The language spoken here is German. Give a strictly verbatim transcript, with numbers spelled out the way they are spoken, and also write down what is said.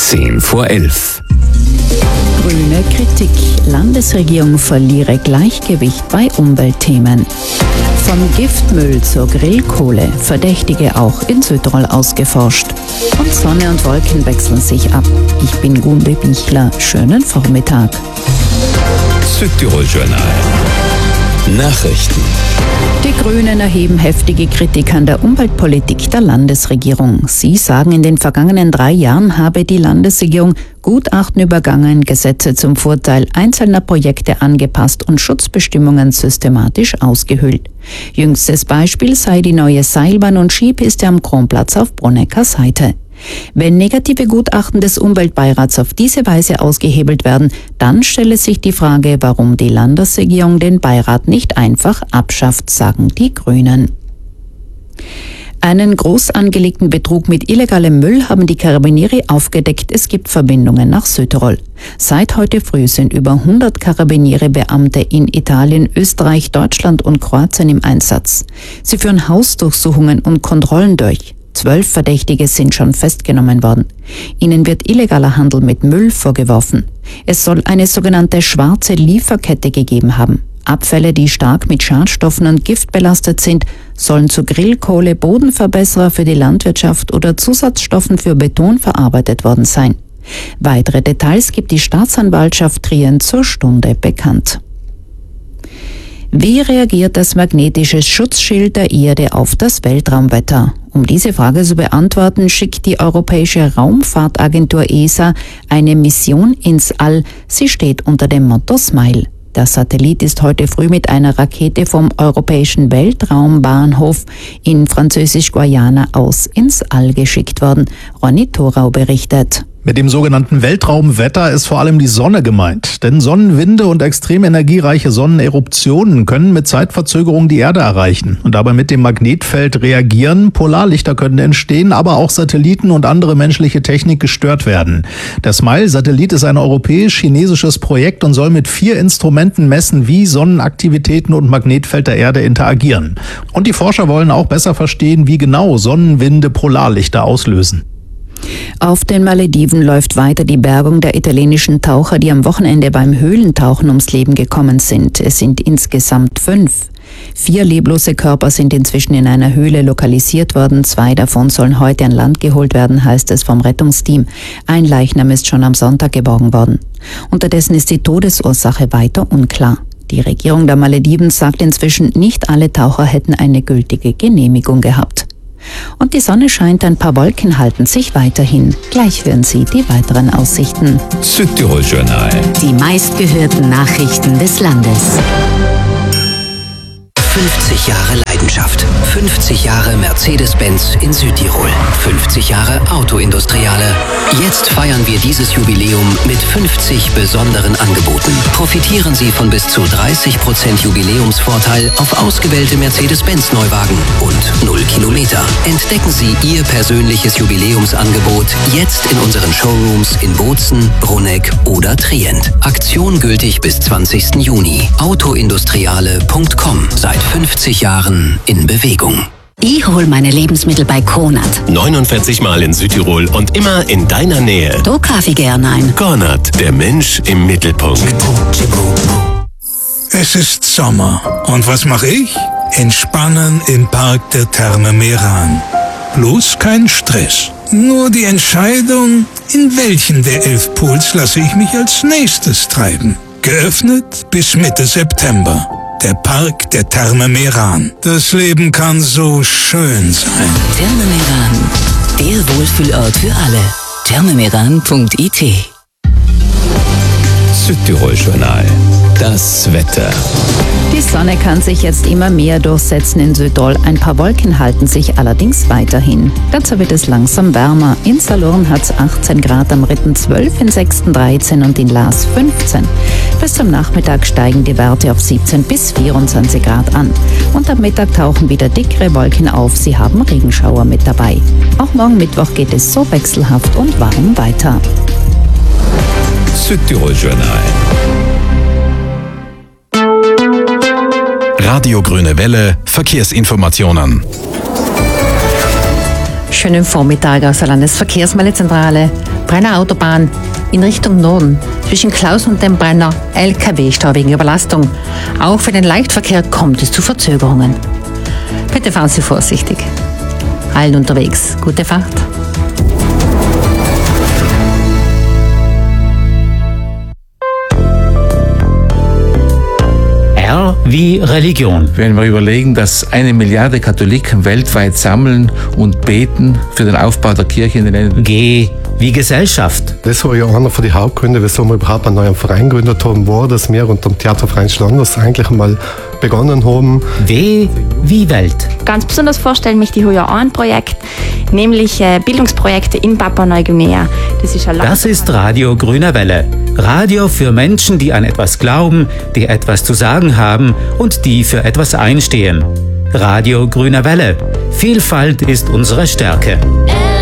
zehn vor elf. Grüne Kritik. Landesregierung verliere Gleichgewicht bei Umweltthemen. Vom Giftmüll zur Grillkohle. Verdächtige auch in Südtirol ausgeforscht. Und Sonne und Wolken wechseln sich ab. Ich bin Gunde Bichler. Schönen Vormittag. Südtirol-Journal. Nachrichten. Die Grünen erheben heftige Kritik an der Umweltpolitik der Landesregierung. Sie sagen, in den vergangenen drei Jahren habe die Landesregierung Gutachten übergangen, Gesetze zum Vorteil einzelner Projekte angepasst und Schutzbestimmungen systematisch ausgehöhlt. Jüngstes Beispiel sei die neue Seilbahn und Skipiste am Kronplatz auf Brunecker Seite. Wenn negative Gutachten des Umweltbeirats auf diese Weise ausgehebelt werden, dann stelle sich die Frage, warum die Landesregierung den Beirat nicht einfach abschafft, sagen die Grünen. Einen groß angelegten Betrug mit illegalem Müll haben die Carabinieri aufgedeckt. Es gibt Verbindungen nach Südtirol. Seit heute früh sind über hundert Carabinieri-Beamte in Italien, Österreich, Deutschland und Kroatien im Einsatz. Sie führen Hausdurchsuchungen und Kontrollen durch. Zwölf Verdächtige sind schon festgenommen worden. Ihnen wird illegaler Handel mit Müll vorgeworfen. Es soll eine sogenannte schwarze Lieferkette gegeben haben. Abfälle, die stark mit Schadstoffen und Gift belastet sind, sollen zu Grillkohle, Bodenverbesserer für die Landwirtschaft oder Zusatzstoffen für Beton verarbeitet worden sein. Weitere Details gibt die Staatsanwaltschaft Trien zur Stunde bekannt. Wie reagiert das magnetische Schutzschild der Erde auf das Weltraumwetter? Um diese Frage zu beantworten, schickt die Europäische Raumfahrtagentur E S A eine Mission ins All. Sie steht unter dem Motto SMILE. Der Satellit ist heute früh mit einer Rakete vom Europäischen Weltraumbahnhof in Französisch-Guayana aus ins All geschickt worden. Ronny Thorau berichtet. Mit dem sogenannten Weltraumwetter ist vor allem die Sonne gemeint. Denn Sonnenwinde und extrem energiereiche Sonneneruptionen können mit Zeitverzögerung die Erde erreichen und dabei mit dem Magnetfeld reagieren. Polarlichter können entstehen, aber auch Satelliten und andere menschliche Technik gestört werden. Der SMILE-Satellit ist ein europäisch-chinesisches Projekt und soll mit vier Instrumenten messen, wie Sonnenaktivitäten und Magnetfeld der Erde interagieren. Und die Forscher wollen auch besser verstehen, wie genau Sonnenwinde Polarlichter auslösen. Auf den Malediven läuft weiter die Bergung der italienischen Taucher, die am Wochenende beim Höhlentauchen ums Leben gekommen sind. Es sind insgesamt fünf. Vier leblose Körper sind inzwischen in einer Höhle lokalisiert worden. Zwei davon sollen heute an Land geholt werden, heißt es vom Rettungsteam. Ein Leichnam ist schon am Sonntag geborgen worden. Unterdessen ist die Todesursache weiter unklar. Die Regierung der Malediven sagt inzwischen, nicht alle Taucher hätten eine gültige Genehmigung gehabt. Und die Sonne scheint, ein paar Wolken halten sich weiterhin. Gleich hören Sie die weiteren Aussichten. Südtirol-Journal. Die meistgehörten Nachrichten des Landes. fünfzig Jahre Leidenschaft. fünfzig Jahre Mercedes-Benz in Südtirol. fünfzig Jahre Autoindustriale. Jetzt feiern wir dieses Jubiläum mit fünfzig besonderen Angeboten. Profitieren Sie von bis zu dreißig Prozent Jubiläumsvorteil auf ausgewählte Mercedes-Benz-Neuwagen und null Kilometer. Entdecken Sie Ihr persönliches Jubiläumsangebot jetzt in unseren Showrooms in Bozen, Bruneck oder Trient. Aktion gültig bis zwanzigsten Juni. autoindustriale punkt com. Seit fünfzig Jahren in Bewegung. Ich hol meine Lebensmittel bei Konrad. neunundvierzig Mal in Südtirol und immer in deiner Nähe. Da kaufe ich gern ein. Konrad, der Mensch im Mittelpunkt. Es ist Sommer. Und was mache ich? Entspannen im Park der Therme Meran. Bloß kein Stress. Nur die Entscheidung, in welchen der elf Pools lasse ich mich als nächstes treiben. Geöffnet bis Mitte September. Der Park der Therme Meran. Das Leben kann so schön sein. Therme Meran, der Wohlfühlort für alle. thermemeran punkt I T. Südtirol-Journal. Das Wetter. Die Sonne kann sich jetzt immer mehr durchsetzen in Südtirol. Ein paar Wolken halten sich allerdings weiterhin. Dazu wird es langsam wärmer. In Salurn hat es achtzehn Grad, am Ritten zwölf, in Sexten dreizehn und in Laas fünfzehn. Bis zum Nachmittag steigen die Werte auf siebzehn bis vierundzwanzig Grad an. Und am Mittag tauchen wieder dickere Wolken auf. Sie haben Regenschauer mit dabei. Auch morgen Mittwoch geht es so wechselhaft und warm weiter. Südtirol-Journal. Radio Grüne Welle, Verkehrsinformationen. Schönen Vormittag aus der Landesverkehrsmeldezentrale. Brenner Autobahn in Richtung Norden. Zwischen Klaus und dem Brenner L K W-Stau wegen Überlastung. Auch für den Leichtverkehr kommt es zu Verzögerungen. Bitte fahren Sie vorsichtig. Allen unterwegs. Gute Fahrt. R wie Religion. Wenn wir überlegen, dass eine Milliarde Katholiken weltweit sammeln und beten für den Aufbau der Kirche in den Ländern. G wie Gesellschaft. Das war ja einer von den Hauptgründen, wieso wir überhaupt einen neuen Verein gegründet haben, war, dass wir unter dem Theaterverein Schlanders eigentlich einmal begonnen haben. W wie Welt. Ganz besonders vorstellen möchte ich hier auch ein Projekt, nämlich Bildungsprojekte in Papua-Neuguinea. Das ist, das ist Radio Grüne Welle. Radio für Menschen, die an etwas glauben, die etwas zu sagen haben und die für etwas einstehen. Radio Grüne Welle. Vielfalt ist unsere Stärke.